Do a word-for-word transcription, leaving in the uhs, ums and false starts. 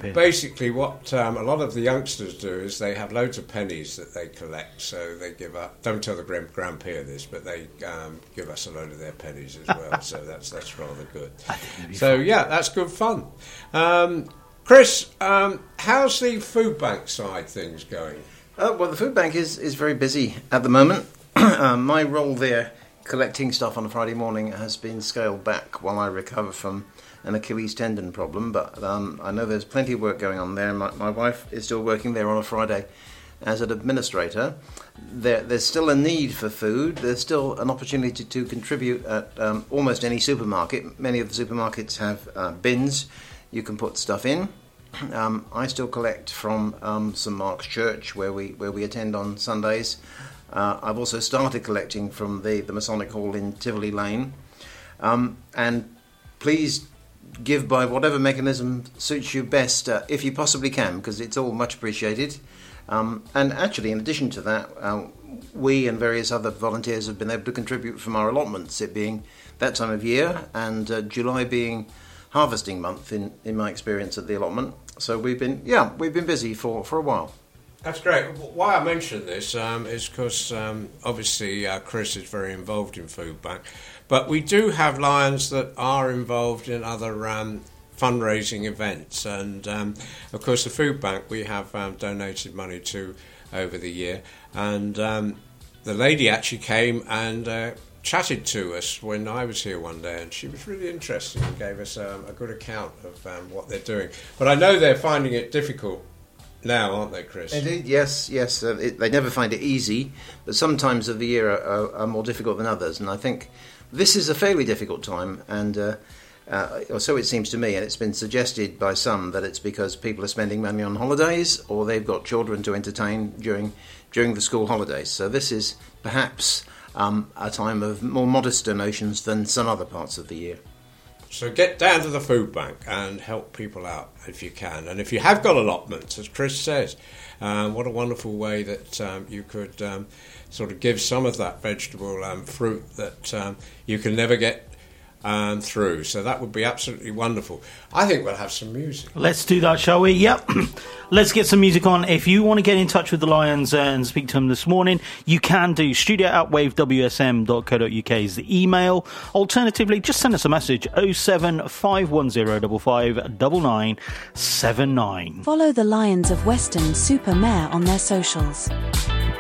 here. Basically, what um, a lot of the youngsters do is they have loads of pennies that they collect. So they give up. Don't tell the grand grandpa this, but they um, give us a load of their pennies as well. So that's that's rather good. So fun. Yeah, that's good fun. Um, Chris, um, how's the food bank side things going? Uh, well, the food bank is, is very busy at the moment. um, my role there, collecting stuff on a Friday morning, has been scaled back while I recover from an Achilles tendon problem. But um, I know there's plenty of work going on there. My, my wife is still working there on a Friday as an administrator. There, there's still a need for food. There's still an opportunity to contribute at um, almost any supermarket. Many of the supermarkets have uh, bins you can put stuff in. Um, I still collect from um, St Mark's Church, where we where we attend on Sundays. Uh, I've also started collecting from the, the Masonic Hall in Tivoli Lane. Um, and please give by whatever mechanism suits you best, uh, if you possibly can, because it's all much appreciated. Um, and actually, in addition to that, uh, we and various other volunteers have been able to contribute from our allotments, it being that time of year, and uh, July being harvesting month in, in my experience at the allotment. So we've been, yeah, we've been busy for, for a while. That's great. Why I mention this um, is because um, obviously uh, Chris is very involved in Food Bank, but we do have Lions that are involved in other um, fundraising events, and um, of course the Food Bank we have um, donated money to over the year, and um, the lady actually came and uh, chatted to us when I was here one day, and she was really interested and gave us um, a good account of um, what they're doing. But I know they're finding it difficult now, aren't they, Chris? Indeed, yes, yes. Uh, it, they never find it easy, but some times of the year are, are, are more difficult than others, and I think this is a fairly difficult time, and uh, uh, or so it seems to me, and it's been suggested by some that it's because people are spending money on holidays or they've got children to entertain during during the school holidays. So this is perhaps Um, a time of more modest donations than some other parts of the year. So get down to the food bank and help people out if you can. And if you have got allotments, as Chris says, um, what a wonderful way that um, you could um, sort of give some of that vegetable um, fruit that um, you can never get um, through. So that would be absolutely wonderful. I think we'll have some music. Let's do that, shall we? Yep. Let's get some music on. If you want to get in touch with the Lions uh, and speak to them this morning, you can do. Studio at wave w s m dot co dot u k is the email. Alternatively, just send us a message, oh seven five one zero five five nine nine seven nine. Follow the Lions of Weston Super Mare on their socials.